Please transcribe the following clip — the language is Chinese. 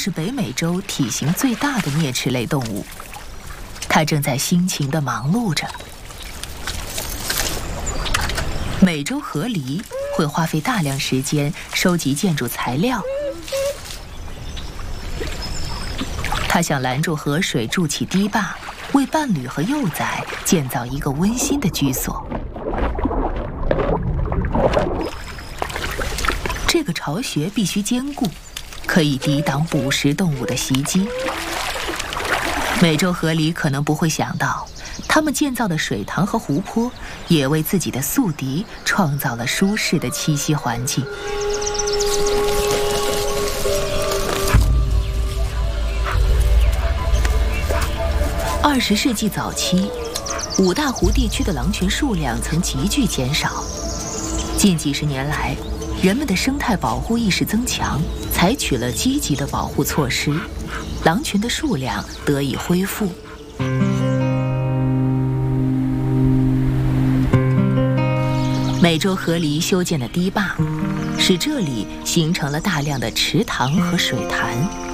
是北美洲体型最大的啮齿类动物，它正在辛勤地忙碌着。美洲河狸会花费大量时间收集建筑材料，它想拦住河水，筑起堤坝，为伴侣和幼崽建造一个温馨的居所。这个巢穴必须坚固，可以抵挡捕食动物的袭击。美洲河狸可能不会想到，他们建造的水塘和湖泊也为自己的宿敌创造了舒适的栖息环境。20世纪早期，五大湖地区的狼群数量曾急剧减少。近几十年来，人们的生态保护意识增强，采取了积极的保护措施，狼群的数量得以恢复。美洲河狸修建的堤坝，使这里形成了大量的池塘和水潭。